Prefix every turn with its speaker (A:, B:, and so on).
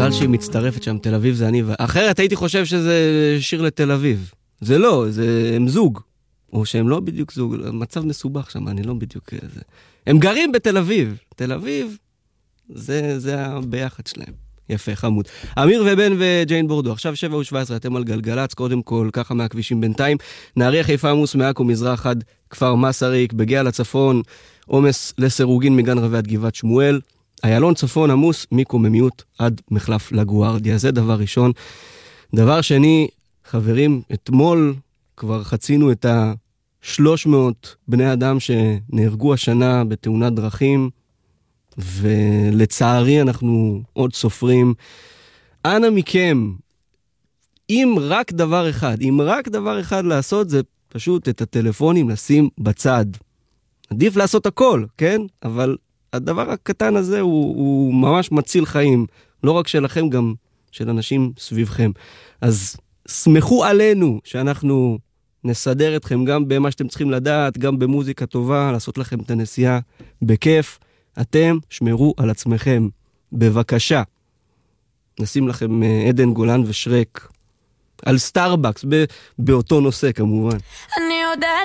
A: מזל שהיא מצטרפת שם, תל אביב זה אני, אחרת הייתי חושב שזה שיר לתל אביב. זה לא, הם זוג. או שהם לא בדיוק זוג, מצב מסובך שם, אני לא בדיוק... הם גרים בתל אביב. תל אביב, זה הביחד שלהם. יפה, חמוד. אמיר ובן וג'יין בורדו, עכשיו 7:17, אתם על גלגלץ, קודם כל, ככה מהכבישים בינתיים. נהריה, חיפה, עמוס, מעכו, מזרח עד כפר מסריק, בגאה לצפון, עומס לסירוגין מגן רבי עד גבעת שמואל, איילון צפון עמוס, מקוממיות עד מחלף לגוארדיה. זה דבר ראשון. דבר שני, חברים, אתמול כבר חצינו את 300 בני אדם שנהרגו השנה בתאונת דרכים, ולצערי אנחנו עוד סופרים. אנא מכם, אם רק דבר אחד לעשות, זה פשוט את הטלפונים לשים בצד. עדיף לעשות הכל, כן? אבל הדבר הקטן הזה הוא ממש מציל חיים. לא רק שלכם, גם של אנשים סביבכם. אז שמחו עלינו שאנחנו נסדר אתכם גם במה שאתם צריכים לדעת, גם במוזיקה טובה, לעשות לכם את הנסיעה בכיף. אתם שמרו על עצמכם, בבקשה. נשים לכם עדן גולן ושרק על סטארבקס, באותו נושא כמובן.
B: אני יודעת